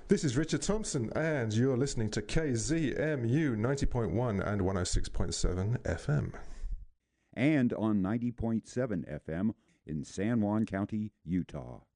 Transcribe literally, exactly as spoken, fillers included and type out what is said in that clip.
This is Richard Thompson, and you're listening to K Z M U ninety point one and one oh six point seven F M. And on ninety point seven F M in San Juan County, Utah.